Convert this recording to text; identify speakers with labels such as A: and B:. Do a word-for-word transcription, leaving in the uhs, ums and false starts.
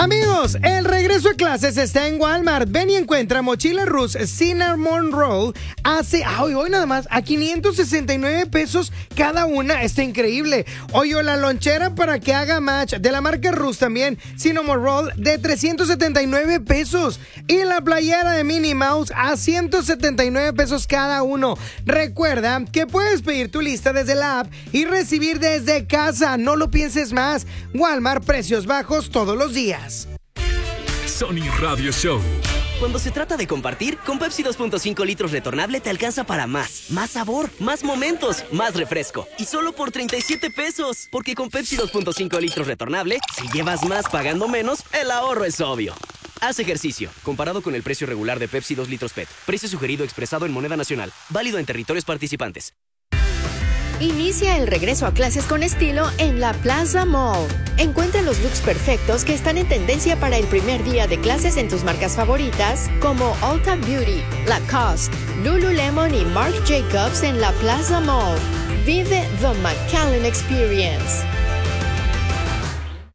A: Amigos, el regreso a clases está en Walmart. Ven y encuentra mochila Roots Cinnamon Roll hace, hoy, hoy nada más, a quinientos sesenta y nueve pesos cada una. Está increíble. Oye, la lonchera para que haga match de la marca Roots también, Cinnamon Roll de trescientos setenta y nueve pesos. Y la playera de Minnie Mouse a ciento setenta y nueve pesos cada uno. Recuerda que puedes pedir tu lista desde la app y recibir desde casa. No lo pienses más. Walmart, precios bajos todos los días.
B: Sony Radio Show.
C: Cuando se trata de compartir, con Pepsi dos punto cinco litros retornable te alcanza para más. Más sabor, más momentos, más refresco. Y solo por treinta y siete pesos. Porque con Pepsi dos punto cinco litros retornable, si llevas más pagando menos, el ahorro es obvio. Haz ejercicio. Comparado con el precio regular de Pepsi dos litros P E T. Precio sugerido expresado en moneda nacional. Válido en territorios participantes.
D: Inicia el regreso a clases con estilo en la Plaza Mall. Encuentra los looks perfectos que están en tendencia para el primer día de clases en tus marcas favoritas como Ulta Beauty, Lacoste, Lululemon y Marc Jacobs en la Plaza Mall. Vive The McAllen Experience.